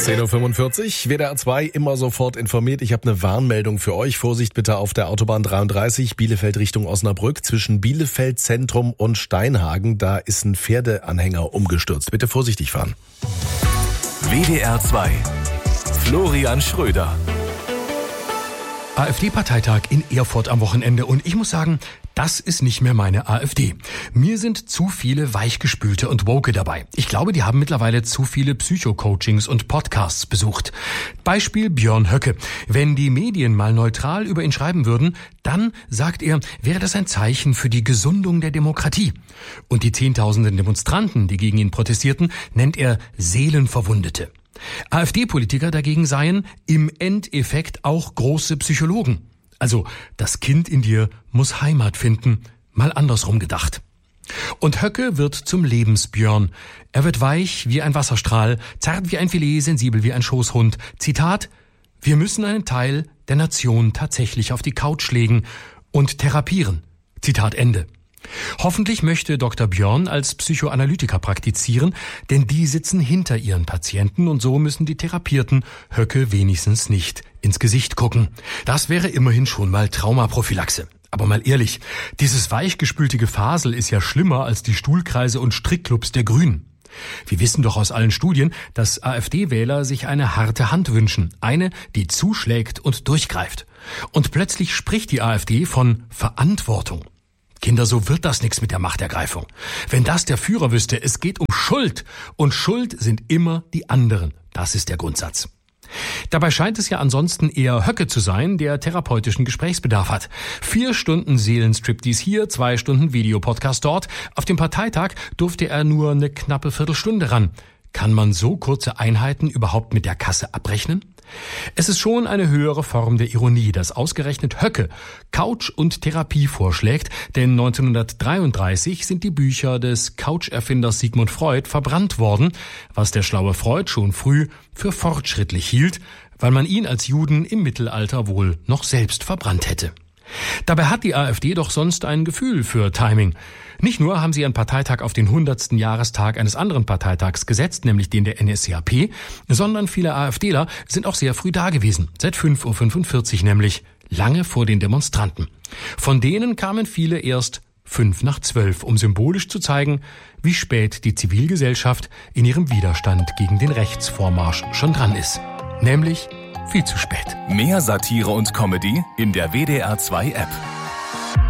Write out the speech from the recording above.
10:45 Uhr, WDR 2 immer sofort informiert. Ich habe eine Warnmeldung für euch. Vorsicht bitte auf der Autobahn 33, Bielefeld Richtung Osnabrück. Zwischen Bielefeld Zentrum und Steinhagen, da ist ein Pferdeanhänger umgestürzt. Bitte vorsichtig fahren. WDR 2, Florian Schröder. AfD-Parteitag in Erfurt am Wochenende und ich muss sagen, das ist nicht mehr meine AfD. Mir sind zu viele Weichgespülte und Woke dabei. Ich glaube, die haben mittlerweile zu viele Psycho-Coachings und Podcasts besucht. Beispiel Björn Höcke. Wenn die Medien mal neutral über ihn schreiben würden, dann, sagt er, wäre das ein Zeichen für die Gesundung der Demokratie. Und die Zehntausenden Demonstranten, die gegen ihn protestierten, nennt er Seelenverwundete. AfD-Politiker dagegen seien im Endeffekt auch große Psychologen. Also, das Kind in dir muss Heimat finden, mal andersrum gedacht. Und Höcke wird zum Lebensbjörn. Er wird weich wie ein Wasserstrahl, zart wie ein Filet, sensibel wie ein Schoßhund. Zitat: Wir müssen einen Teil der Nation tatsächlich auf die Couch legen und therapieren. Zitat Ende. Hoffentlich möchte Dr. Björn als Psychoanalytiker praktizieren, denn die sitzen hinter ihren Patienten und so müssen die Therapierten Höcke wenigstens nicht ins Gesicht gucken. Das wäre immerhin schon mal Traumaprophylaxe. Aber mal ehrlich, dieses weichgespülte Gefasel ist ja schlimmer als die Stuhlkreise und Strickclubs der Grünen. Wir wissen doch aus allen Studien, dass AfD-Wähler sich eine harte Hand wünschen. Eine, die zuschlägt und durchgreift. Und plötzlich spricht die AfD von Verantwortung. Kinder, so wird das nichts mit der Machtergreifung. Wenn das der Führer wüsste, es geht um Schuld. Und Schuld sind immer die anderen. Das ist der Grundsatz. Dabei scheint es ja ansonsten eher Höcke zu sein, der therapeutischen Gesprächsbedarf hat. 4 Stunden Seelenstriptease hier, 2 Stunden Videopodcast dort. Auf dem Parteitag durfte er nur eine knappe Viertelstunde ran. Kann man so kurze Einheiten überhaupt mit der Kasse abrechnen? Es ist schon eine höhere Form der Ironie, dass ausgerechnet Höcke Couch und Therapie vorschlägt, denn 1933 sind die Bücher des Couch-Erfinders Sigmund Freud verbrannt worden, was der schlaue Freud schon früh für fortschrittlich hielt, weil man ihn als Juden im Mittelalter wohl noch selbst verbrannt hätte. Dabei hat die AfD doch sonst ein Gefühl für Timing. Nicht nur haben sie ihren Parteitag auf den 100. Jahrestag eines anderen Parteitags gesetzt, nämlich den der NSDAP, sondern viele AfDler sind auch sehr früh da gewesen, seit 5:45 Uhr nämlich, lange vor den Demonstranten. Von denen kamen viele erst 11:55, um symbolisch zu zeigen, wie spät die Zivilgesellschaft in ihrem Widerstand gegen den Rechtsvormarsch schon dran ist. Nämlich viel zu spät. Mehr Satire und Comedy in der WDR 2 App.